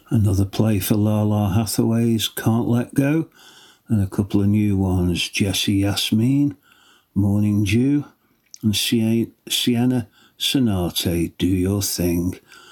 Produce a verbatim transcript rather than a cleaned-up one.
Another play for Lala Hathaway's Can't Let Go, and a couple of new ones, Jessie Yasmin, Morning Dew, and Sienna Sonate, Do Your Thing.